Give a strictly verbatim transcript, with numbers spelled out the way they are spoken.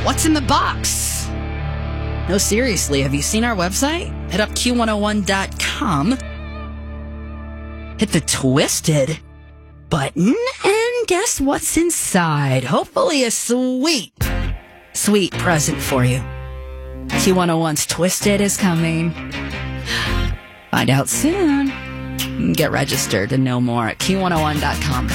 What's in the box? No, seriously, have you seen our website? Hit up Q one oh one dot com. Hit the Twisted button and guess what's inside? Hopefully a sweet, sweet present for you. Q one oh one's Twisted is coming. Find out soon. Get registered to know more at Q one oh one dot com.